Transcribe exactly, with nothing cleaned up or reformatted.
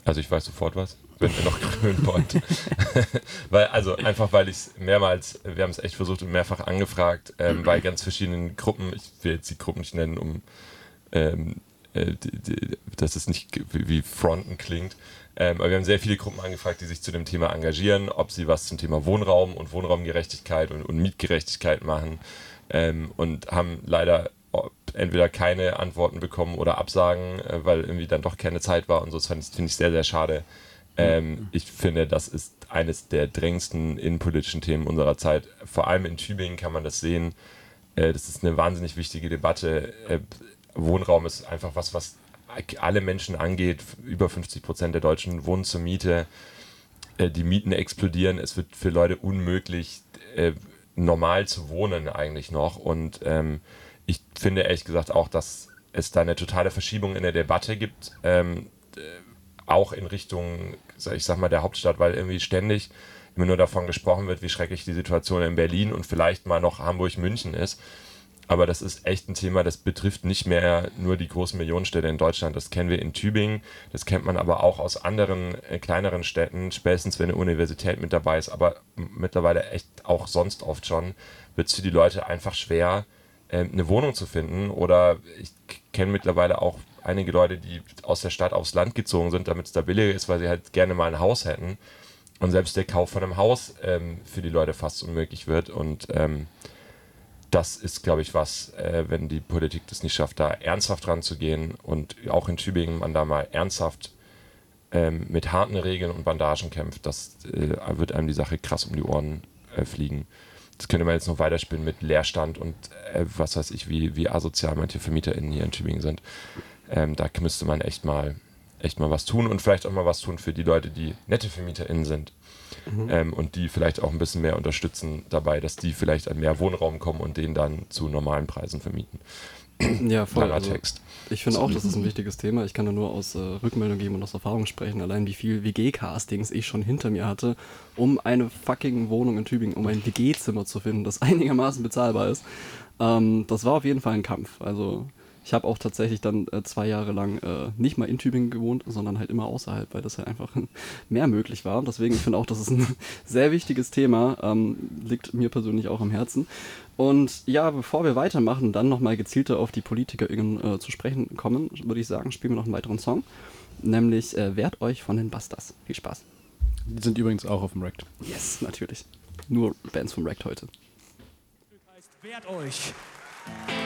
Also ich weiß sofort was, wenn wir noch Grönpott. weil, also einfach weil ich es mehrmals, wir haben es echt versucht und mehrfach angefragt, ähm, bei ganz verschiedenen Gruppen, ich will jetzt die Gruppen nicht nennen, um ähm, äh, die, die, dass es nicht wie, wie Fronten klingt. Ähm, aber wir haben sehr viele Gruppen angefragt, die sich zu dem Thema engagieren, ob sie was zum Thema Wohnraum und Wohnraumgerechtigkeit und, und Mietgerechtigkeit machen, ähm, und haben leider entweder keine Antworten bekommen oder Absagen, äh, weil irgendwie dann doch keine Zeit war und so. Das finde ich sehr, sehr schade. Ähm, ich finde, das ist eines der drängendsten innenpolitischen Themen unserer Zeit. Vor allem in Tübingen kann man das sehen. Äh, das ist eine wahnsinnig wichtige Debatte. Äh, Wohnraum ist einfach was, was alle Menschen angeht. Über fünfzig Prozent der Deutschen wohnen zur Miete. Äh, die Mieten explodieren. Es wird für Leute unmöglich, äh, normal zu wohnen eigentlich noch. Und ähm, ich finde ehrlich gesagt auch, dass es da eine totale Verschiebung in der Debatte gibt, ähm, auch in Richtung, ich sag mal, der Hauptstadt, weil irgendwie ständig immer nur davon gesprochen wird, wie schrecklich die Situation in Berlin und vielleicht mal noch Hamburg, München ist. Aber das ist echt ein Thema, das betrifft nicht mehr nur die großen Millionenstädte in Deutschland. Das kennen wir in Tübingen, das kennt man aber auch aus anderen äh, kleineren Städten, spätestens wenn eine Universität mit dabei ist, aber mittlerweile echt auch sonst oft schon, wird es für die Leute einfach schwer, äh, eine Wohnung zu finden. Oder ich kenne mittlerweile auch einige Leute, die aus der Stadt aufs Land gezogen sind, damit es da billiger ist, weil sie halt gerne mal ein Haus hätten. Und selbst der Kauf von einem Haus ähm, für die Leute fast unmöglich wird. Und ähm, das ist, glaube ich, was, äh, wenn die Politik das nicht schafft, da ernsthaft ranzugehen und auch in Tübingen man da mal ernsthaft ähm, mit harten Regeln und Bandagen kämpft, das äh, wird einem die Sache krass um die Ohren äh, fliegen. Das könnte man jetzt noch weiterspielen mit Leerstand und äh, was weiß ich, wie, wie asozial manche VermieterInnen hier in Tübingen sind. Ähm, da müsste man echt mal, echt mal was tun und vielleicht auch mal was tun für die Leute, die nette VermieterInnen sind. Mhm. Ähm, und die vielleicht auch ein bisschen mehr unterstützen dabei, dass die vielleicht an mehr Wohnraum kommen und den dann zu normalen Preisen vermieten. Ja, voll. Langer Also, Text. ich finde auch, das ist ein wichtiges Thema. Ich kann da nur aus äh, Rückmeldung geben und aus Erfahrung sprechen, allein wie viel W G-Castings ich schon hinter mir hatte, um eine fucking Wohnung in Tübingen, um ein W G-Zimmer zu finden, das einigermaßen bezahlbar ist. Ähm, das war auf jeden Fall ein Kampf. Also ich habe auch tatsächlich dann äh, zwei Jahre lang äh, nicht mal in Tübingen gewohnt, sondern halt immer außerhalb, weil das halt einfach mehr möglich war. Deswegen, ich finde auch, das ist ein sehr wichtiges Thema, ähm, liegt mir persönlich auch am Herzen. Und ja, bevor wir weitermachen, dann nochmal gezielter auf die PolitikerInnen äh, zu sprechen kommen, würde ich sagen, spielen wir noch einen weiteren Song, nämlich äh, Wehrt euch von den Bastas. Viel Spaß. Die sind übrigens auch auf dem Wrecked. Yes, natürlich. Nur Bands vom Wrecked heute. Das heißt, wehrt euch.